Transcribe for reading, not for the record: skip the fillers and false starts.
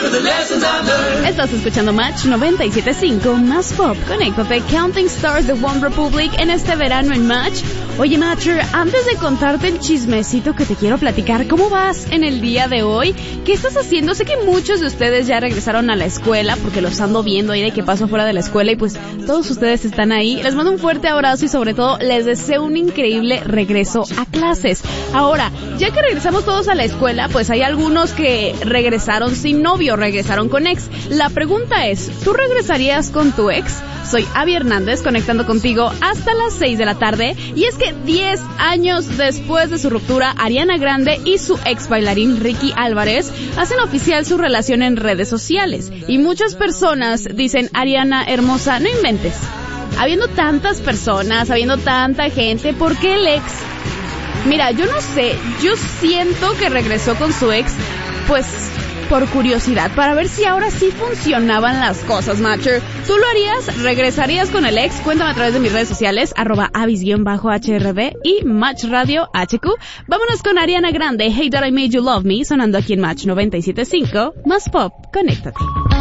Estás escuchando Match 97.5 más pop. Conéctate, Counting Stars de One Republic en este verano en Match. Oye, Matcher, antes de contarte el chismecito que te quiero platicar, ¿cómo vas en el día de hoy? ¿Qué estás haciendo? Sé que muchos de ustedes ya regresaron a la escuela, porque los ando viendo ahí de qué pasó fuera de la escuela, y pues todos ustedes están ahí. Les mando un fuerte abrazo y sobre todo les deseo un increíble regreso a clases. Ahora, ya que regresamos todos a la escuela, pues hay algunos que regresaron sin novio, regresaron con ex. La pregunta es, ¿tú regresarías con tu ex? Soy Abby Hernández, conectando contigo hasta las 6 de la tarde. Y es que 10 años después de su ruptura, Ariana Grande y su ex bailarín Ricky Álvarez hacen oficial su relación en redes sociales. Y muchas personas dicen, Ariana, hermosa, no inventes. Habiendo tantas personas, habiendo tanta gente, ¿por qué el ex? Mira, yo no sé, yo siento que regresó con su ex, pues por curiosidad, para ver si ahora sí funcionaban las cosas, Matcher. ¿Tú lo harías? ¿Regresarías con el ex? Cuéntame a través de mis redes sociales, @avis_HRB y Match Radio HQ. Vámonos con Ariana Grande, Hey That I Made You Love Me, sonando aquí en Match 97.5, más pop, conéctate.